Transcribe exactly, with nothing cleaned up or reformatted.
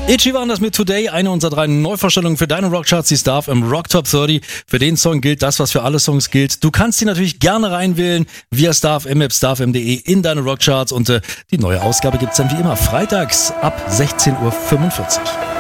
Itchy waren das mit Today, eine unserer drei Neuvorstellungen für deine Rockcharts, die Starf im Rock Top dreißig. Für den Song gilt das, was für alle Songs gilt. Du kannst die natürlich gerne reinwählen via Starf, m app, starf punkt m d e in deine Rockcharts und äh, die neue Ausgabe gibt's dann wie immer freitags ab sechzehn Uhr fünfundvierzig.